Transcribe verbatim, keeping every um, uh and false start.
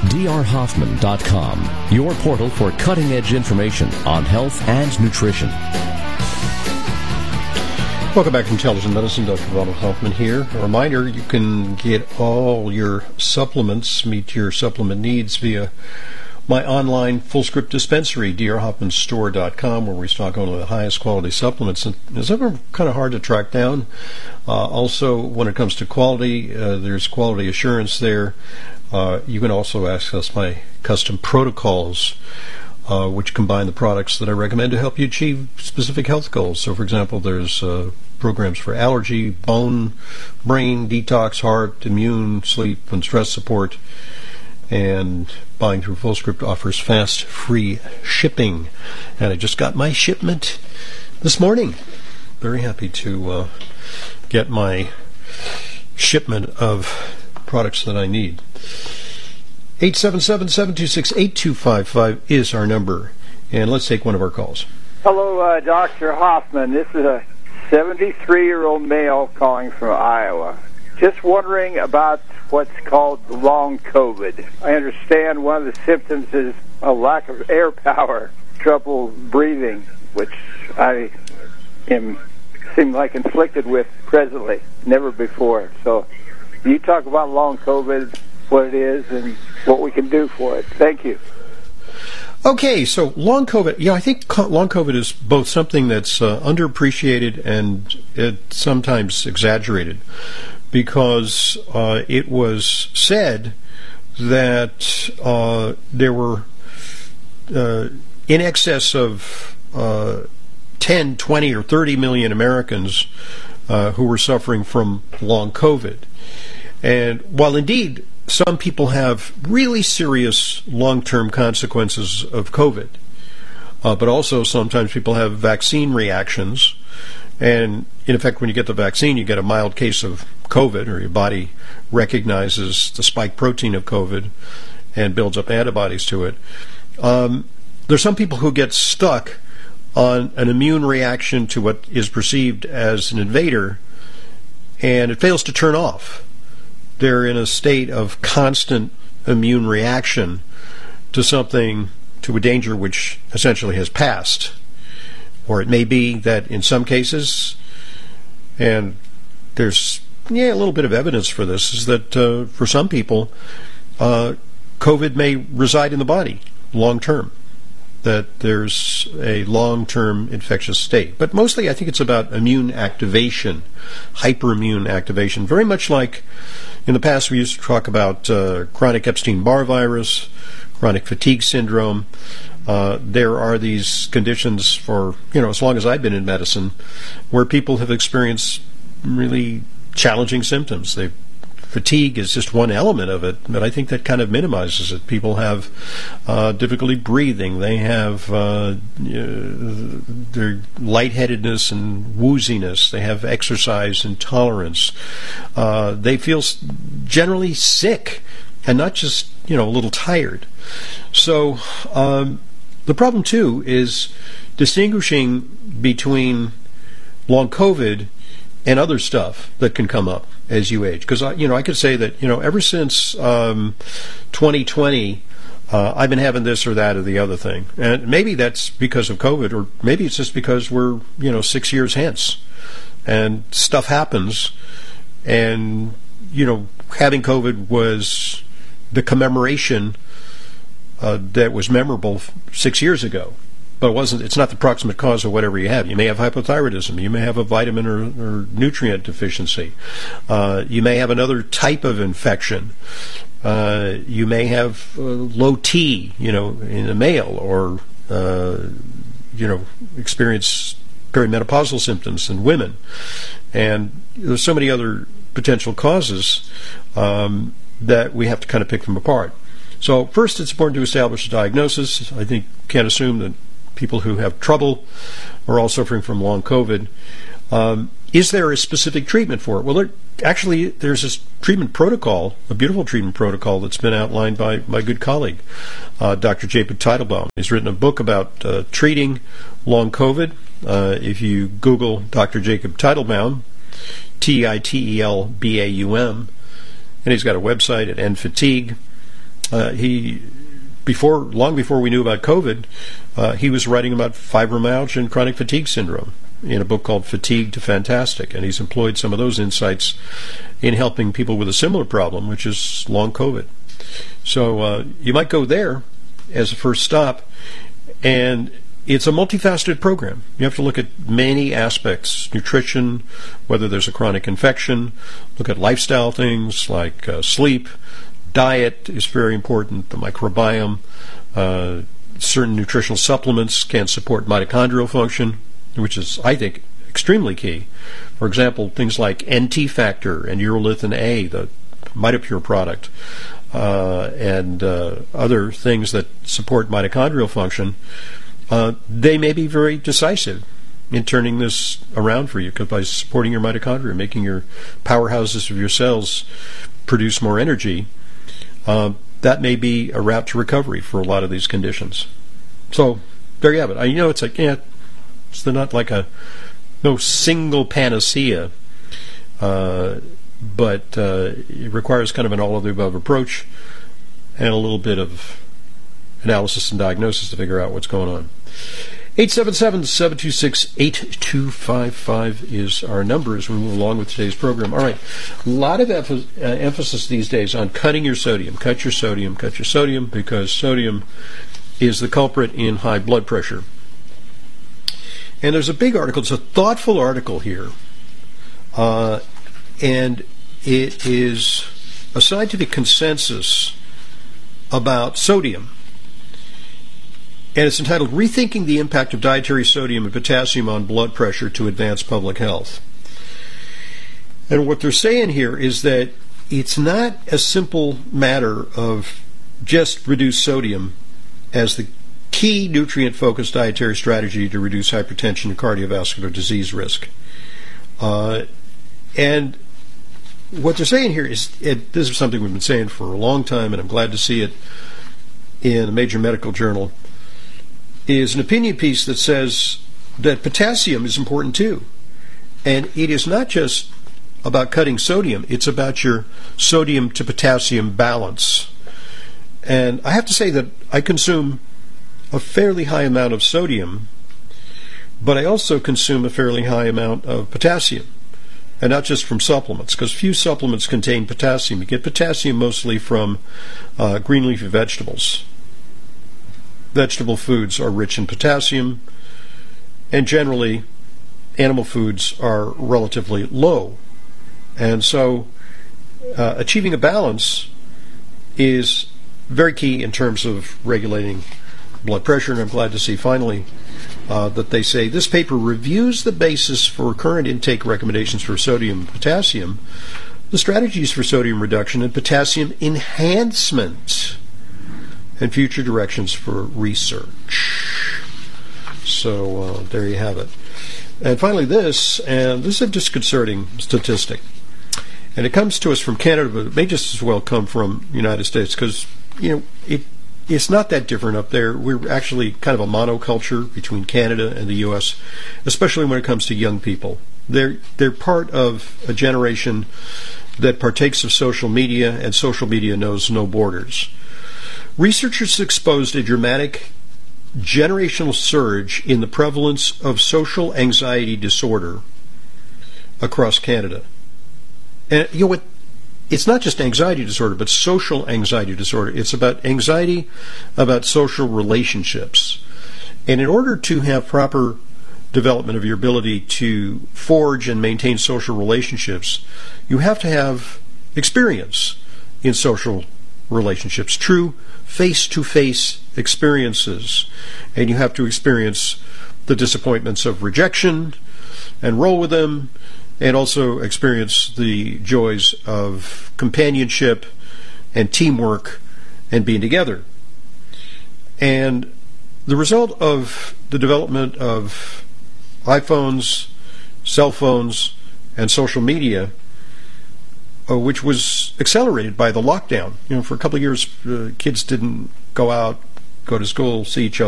d r hoffman dot com, your portal for cutting-edge information on health and nutrition. Welcome back to Intelligent Medicine. Doctor Ronald Hoffman here. A reminder, you can get all your supplements, meet your supplement needs via my online full-script dispensary, d r hoffman store dot com, where we stock only the highest quality supplements. And it's ever kind of hard to track down. Uh, also, when it comes to quality, uh, there's quality assurance there. Uh, you can also access my custom protocols, uh, which combine the products that I recommend to help you achieve specific health goals. So, for example, there's uh, programs for allergy, bone, brain, detox, heart, immune, sleep, and stress support. And buying through FullScript offers fast, free shipping. And I just got my shipment this morning. Very happy to uh, get my shipment of products that I need. eight seven seven, seven two six, eight two five five is our number. And let's take one of our calls. Hello, uh, Doctor Hoffman. This is a seventy-three-year-old male calling from Iowa. Just wondering about what's called long COVID. I understand one of the symptoms is a lack of air power, trouble breathing, which I am seem like inflicted with presently, never before. So you talk about long COVID, what it is, and what we can do for it. Thank you. Okay, so long COVID, yeah, I think co- long COVID is both something that's uh, underappreciated and it sometimes exaggerated, because uh, it was said that uh, there were uh, in excess of uh, ten, twenty, or thirty million Americans uh, who were suffering from long COVID. And while indeed some people have really serious long-term consequences of COVID, uh, but also sometimes people have vaccine reactions. And in effect, when you get the vaccine, you get a mild case of COVID, or your body recognizes the spike protein of COVID and builds up antibodies to it. Um, there's some people who get stuck on an immune reaction to what is perceived as an invader, and it fails to turn off. They're in a state of constant immune reaction to something, to a danger which essentially has passed. Or it may be that in some cases, and there's yeah a little bit of evidence for this, is that uh, for some people, uh, COVID may reside in the body long term, that there's a long-term infectious state. But mostly I think it's about immune activation, hyperimmune activation, very much like in the past we used to talk about uh, chronic Epstein-Barr virus, chronic fatigue syndrome. Uh, there are these conditions for, you know, as long as I've been in medicine, where people have experienced really challenging symptoms. They Fatigue is just one element of it, but I think that kind of minimizes it. People have uh, difficulty breathing. They have uh, their lightheadedness and wooziness. They have exercise intolerance. Uh, they feel generally sick and not just, you know, a little tired. So um, the problem, too, is distinguishing between long COVID and other stuff that can come up as you age. Because, you know, I could say that, you know, ever since um, twenty twenty, uh, I've been having this or that or the other thing. And maybe that's because of COVID, or maybe it's just because we're, you know, six years hence. And stuff happens. And, you know, having COVID was the commemoration uh, that was memorable six years ago. But it wasn't. It's not the proximate cause of whatever you have. You may have hypothyroidism. You may have a vitamin or, or nutrient deficiency. Uh, you may have another type of infection. Uh, you may have uh, low T, you know, in a male, or uh, you know, experience perimenopausal symptoms in women. And there's so many other potential causes um, that we have to kind of pick them apart. So first, it's important to establish a diagnosis. I think you can't assume that people who have trouble are all suffering from long COVID. Um, is there a specific treatment for it? Well, there, actually, there's this treatment protocol, a beautiful treatment protocol that's been outlined by my good colleague, uh, Doctor Jacob Teitelbaum. He's written a book about uh, treating long COVID. Uh, if you Google Doctor Jacob Teitelbaum, T I T E L B A U M, and he's got a website at End Fatigue. Uh, he, before, long before we knew about COVID, uh, he was writing about fibromyalgia and chronic fatigue syndrome in a book called Fatigue to Fantastic, and he's employed some of those insights in helping people with a similar problem, which is long COVID. So uh, you might go there as a first stop, and it's a multifaceted program. You have to look at many aspects: nutrition, whether there's a chronic infection, look at lifestyle things like uh, sleep, diet is very important, the microbiome, uh, certain nutritional supplements can support mitochondrial function, which is, I think, extremely key. For example, things like N T factor and urolithin A, the MitoPure product, uh, and uh, other things that support mitochondrial function, uh, they may be very decisive in turning this around for you, because by supporting your mitochondria, making your powerhouses of your cells produce more energy, uh, that may be a route to recovery for a lot of these conditions. So there you have it. I, you know, it's like, yeah, it's not like a no single panacea, uh, but uh, it requires kind of an all-of-the-above approach and a little bit of analysis and diagnosis to figure out what's going on. eight seven seven, seven two six, eight two five five is our number as we move along with today's program. All right, a lot of emph- uh, emphasis these days on cutting your sodium. Cut your sodium, cut your sodium, because sodium is the culprit in high blood pressure. And there's a big article, it's a thoughtful article here, uh, and it is a scientific consensus about sodium. And it's entitled, Rethinking the Impact of Dietary Sodium and Potassium on Blood Pressure to Advance Public Health. And what they're saying here is that it's not a simple matter of just reduce sodium as the key nutrient-focused dietary strategy to reduce hypertension and cardiovascular disease risk. Uh, and what they're saying here is, it, this is something we've been saying for a long time, and I'm glad to see it in a major medical journal, is an opinion piece that says that potassium is important too. And it is not just about cutting sodium, it's about your sodium to potassium balance. And I have to say that I consume a fairly high amount of sodium, but I also consume a fairly high amount of potassium, and not just from supplements, because few supplements contain potassium. You get potassium mostly from uh, green leafy vegetables. Vegetable foods are rich in potassium, and generally animal foods are relatively low. And so uh, achieving a balance is very key in terms of regulating blood pressure, and I'm glad to see finally uh, that they say this paper reviews the basis for current intake recommendations for sodium and potassium, the strategies for sodium reduction and potassium enhancement, and future directions for research. So uh, there you have it. And finally this, and this is a disconcerting statistic, and it comes to us from Canada, but it may just as well come from the United States, because, you know, it It's not that different up there. We're actually kind of a monoculture between Canada and the U S, especially when it comes to young people. They're they're part of a generation that partakes of social media, and social media knows no borders. Researchers exposed a dramatic generational surge in the prevalence of social anxiety disorder across Canada. And you know what? It's not just anxiety disorder, but social anxiety disorder. It's about anxiety about social relationships. And in order to have proper development of your ability to forge and maintain social relationships, you have to have experience in social relationships, true face-to-face experiences. And you have to experience the disappointments of rejection and roll with them, and also experience the joys of companionship and teamwork and being together. And the result of the development of iPhones, cell phones, and social media, uh, which was accelerated by the lockdown. You know, for a couple of years, uh, kids didn't go out, go to school, see each other.